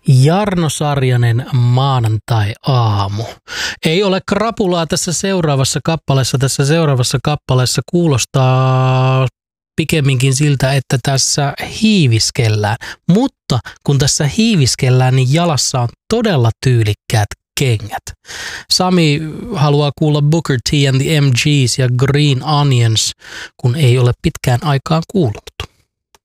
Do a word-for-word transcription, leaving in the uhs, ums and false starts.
Jarno Sarjanen maanantai-aamu. Ei ole krapulaa tässä seuraavassa kappaleessa. Tässä seuraavassa kappaleessa kuulostaa pikemminkin siltä, että tässä hiiviskellään. Mutta kun tässä hiiviskellään, niin jalassa on todella tyylikkäät kengät. Sami haluaa kuulla Booker T and the M Gs ja Green Onions, kun ei ole pitkään aikaan kuullut.